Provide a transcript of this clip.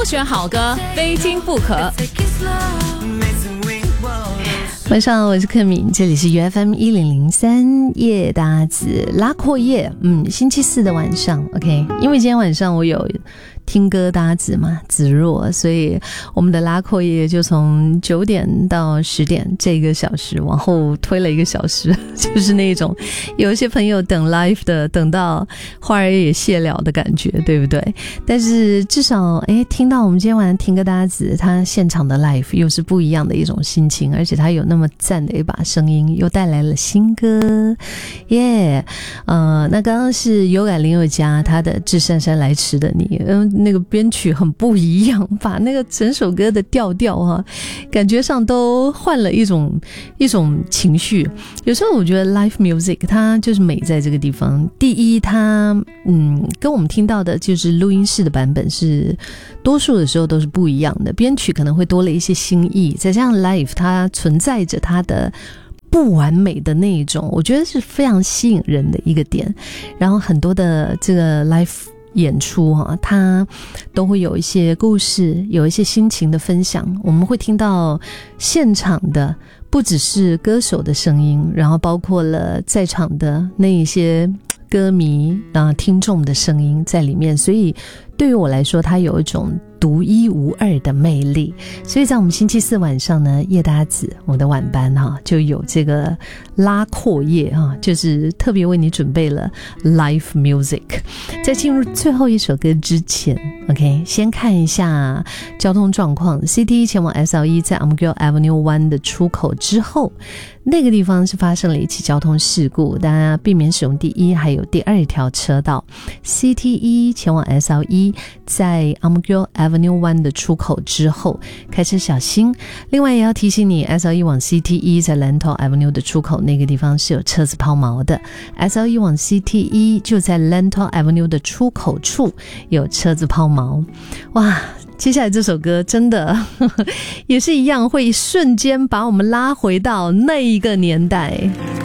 选好歌，非听不可。 晚上好，我是克敏，这里是 UFM1003 夜搭子拉阔夜。星期四的晚上 OK， 因为今天晚上我有听歌搭子嘛，子若，所以我们的拉阔夜就从9点到10点这个小时往后推了1个小时，就是那种有一些朋友等 live 的等到花儿也谢了的感觉，对不对？但是至少听到我们今天晚上听歌搭子他现场的 live 又是不一样的一种心情，而且他有那么赞的一把声音，又带来了新歌耶。那刚刚是有感林宥嘉他的致姗姗来迟的你，那个编曲很不一样，把那个整首歌的调调感觉上都换了一种情绪。有时候我觉得 live music 它就是美在这个地方，第一它跟我们听到的就是录音室的版本是多数的时候都是不一样的，编曲可能会多了一些新意，再加上 live 它存在着它的不完美的那一种，我觉得是非常吸引人的一个点。然后很多的这个 live演出它都会有一些故事，有一些心情的分享，我们会听到现场的不只是歌手的声音，然后包括了在场的那一些歌迷听众的声音在里面，所以对于我来说它有一种独一无二的魅力。所以在我们星期四晚上呢，夜搭子我的晚班就有这个拉阔夜就是特别为你准备了 live music。 在进入最后一首歌之前 OK， 先看一下交通状况。 CT 前往 SL1 在 Amgyo Avenue 1的出口之后，那个地方是发生了一起交通事故，大家避免使用第1还有第2条车道。 CT1 前往 SL1 在 Amgyo Avenue 1的出口之后开车小心。另外也要提醒你， SL1 往 CT1 在 Lentor Avenue 的出口那个地方是有车子抛锚的， SL1 往 CT1 就在 Lentor Avenue 的出口处有车子抛锚。哇，接下来这首歌真的也是一样，会瞬间把我们拉回到那一个年代。